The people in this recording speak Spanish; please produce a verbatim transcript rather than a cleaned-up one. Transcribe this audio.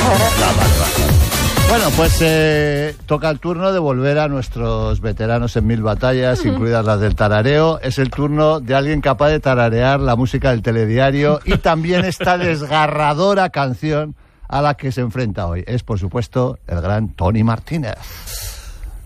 La barba. Bueno, pues eh, toca el turno de volver a nuestros veteranos en mil batallas, incluidas las del tarareo. Es el turno de alguien capaz de tararear la música del telediario y también esta desgarradora canción a la que se enfrenta hoy. Es, por supuesto, el gran Tony Martínez.